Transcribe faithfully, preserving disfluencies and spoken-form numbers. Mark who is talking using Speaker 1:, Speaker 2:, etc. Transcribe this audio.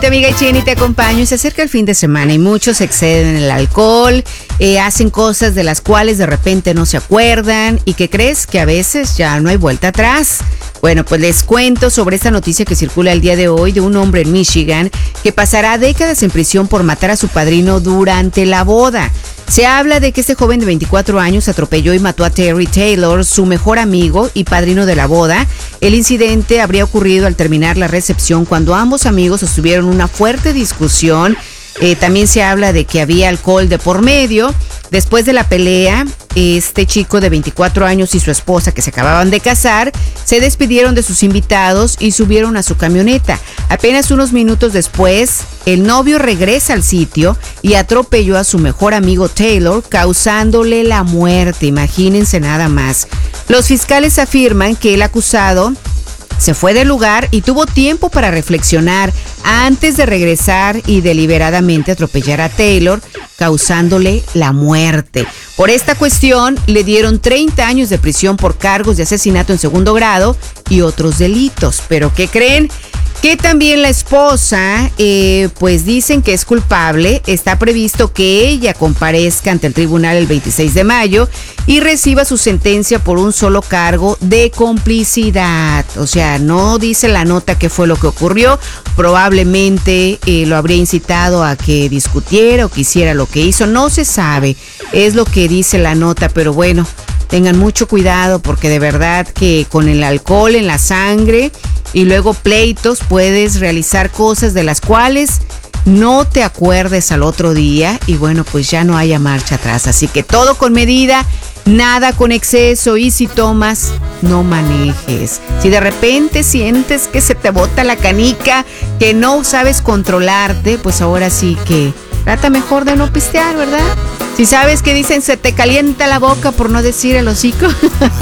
Speaker 1: Tu amiga Jenny te acompaño y se acerca el fin de semana y muchos exceden el alcohol, eh, hacen cosas de las cuales de repente no se acuerdan y que crees que a veces ya no hay vuelta atrás. Bueno, pues les cuento sobre esta noticia que circula el día de hoy de un hombre en Michigan que pasará décadas en prisión por matar a su padrino durante la boda. Se habla de que este joven de veinticuatro años atropelló y mató a Terry Taylor, su mejor amigo y padrino de la boda. El incidente habría ocurrido al terminar la recepción cuando ambos amigos sostuvieron una fuerte discusión. Eh, también se habla de que había alcohol de por medio. Después de la pelea, este chico de veinticuatro años y su esposa, que se acababan de casar, se despidieron de sus invitados y subieron a su camioneta. Apenas unos minutos después, el novio regresa al sitio y atropelló a su mejor amigo Taylor, causándole la muerte. Imagínense nada más. Los fiscales afirman que el acusado se fue del lugar y tuvo tiempo para reflexionar antes de regresar y deliberadamente atropellar a Taylor, causándole la muerte. Por esta cuestión, le dieron treinta años de prisión por cargos de asesinato en segundo grado y otros delitos. ¿Pero qué creen? Que también la esposa, eh, pues dicen que es culpable. Está previsto que ella comparezca ante el tribunal el veintiséis de mayo y reciba su sentencia por un solo cargo de complicidad. O sea, no dice la nota qué fue lo que ocurrió. Probablemente eh, lo habría incitado a que discutiera o que hiciera lo que hizo. No se sabe, es lo que dice la nota, pero bueno, tengan mucho cuidado porque de verdad que con el alcohol en la sangre y luego pleitos puedes realizar cosas de las cuales no te acuerdes al otro día y bueno, pues ya no haya marcha atrás. Así que todo con medida, nada con exceso y si tomas, no manejes. Si de repente sientes que se te bota la canica, que no sabes controlarte, pues ahora sí que trata mejor de no pistear, ¿verdad? Si sabes que dicen se te calienta la boca por no decir el hocico.